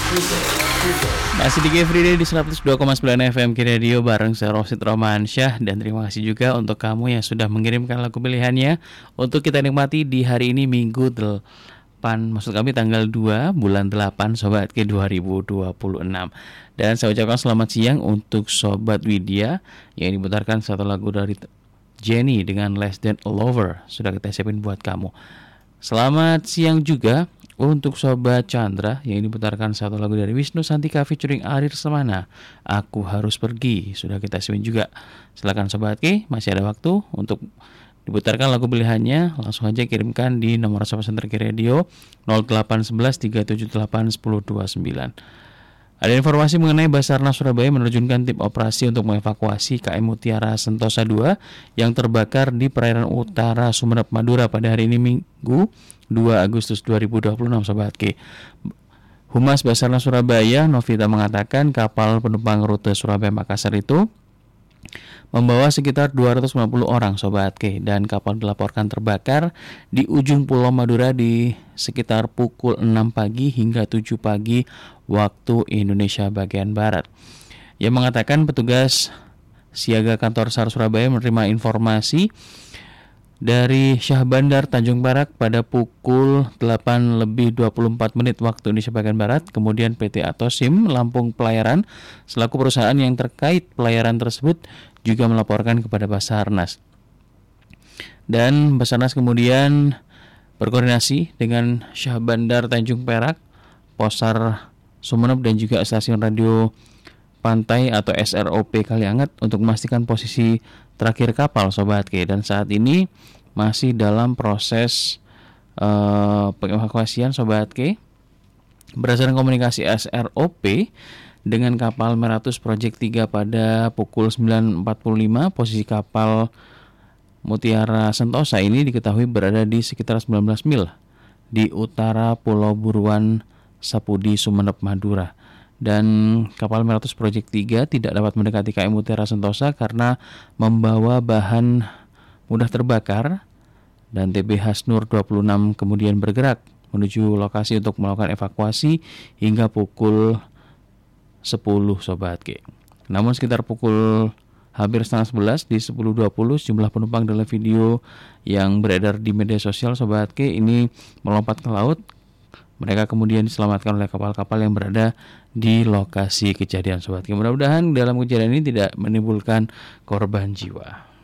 Masih di Everyday di 102,9 FM Radio bareng saya Rosid Romansyah. Dan terima kasih juga untuk kamu yang sudah mengirimkan lagu pilihannya untuk kita nikmati di hari ini Minggu 8, maksud kami tanggal 2 bulan 8 Sobat ke 2026. Dan saya ucapkan selamat siang untuk Sobat Widya yang diputarkan satu lagu dari Jenny dengan Less Than a Lover. Sudah kita siapin buat kamu. Selamat siang juga untuk Sobat Chandra yang diputarkan satu lagu dari Wisnu Santika featuring Arir Semana, Aku Harus Pergi. Sudah kita siapin juga. Silakan Sobat K, masih ada waktu untuk diputarkan lagu pilihannya. Langsung aja kirimkan di nomor WhatsApp Center K Radio 0811 378 1029. Ada informasi mengenai Basarnas Surabaya menerjunkan tim operasi untuk mengevakuasi KM Mutiara Sentosa 2 yang terbakar di perairan utara Sumeneb, Madura pada hari ini Minggu 2 Agustus 2026, Sobat K. Humas Basarnas Surabaya, Novita, mengatakan kapal penumpang rute Surabaya Makassar itu membawa sekitar 250 orang, Sobat K, dan kapal dilaporkan terbakar di ujung Pulau Madura di sekitar pukul 6 pagi hingga 7 pagi waktu Indonesia bagian Barat. Ia mengatakan petugas siaga kantor SAR Surabaya menerima informasi dari Syah Bandar Tanjung Perak pada pukul 8:24 waktu Indonesia bagian Barat. Kemudian PT Atosim Lampung Pelayaran selaku perusahaan yang terkait pelayaran tersebut juga melaporkan kepada Basarnas. Dan Basarnas kemudian berkoordinasi dengan Syah Bandar Tanjung Perak, Posar Sumeneb dan juga stasiun radio pantai atau SROP Kalianget untuk memastikan posisi terakhir kapal, Sobat K. Dan saat ini masih dalam proses pengevakuasian, Sobat K. Berdasarkan komunikasi SROP dengan kapal Meratus Project 3 pada pukul 9.45, posisi kapal Mutiara Sentosa ini diketahui berada di sekitar 19 mil di utara Pulau Buruan Sapudi, Sumeneb, Madura. Dan kapal Meratus Project 3 tidak dapat mendekati KM Mutiara Sentosa karena membawa bahan mudah terbakar, dan TB Hasnur 26 kemudian bergerak menuju lokasi untuk melakukan evakuasi hingga pukul 10, Sobat K. Namun sekitar pukul hampir setengah 11 di 10.20 jumlah penumpang dalam video yang beredar di media sosial, Sobat K, ini melompat ke laut. Mereka kemudian diselamatkan oleh kapal-kapal yang berada di lokasi kejadian, Sobat K. Mudah-mudahan dalam kejadian ini tidak menimbulkan korban jiwa.